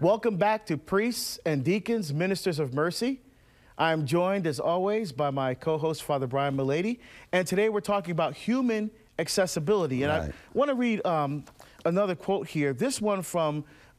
Welcome back to Priests and Deacons, Ministers of Mercy. I'm joined, as always, by my co-host, Father Brian Milady, and today we're talking about human accessibility. And I want to read another quote here, this one from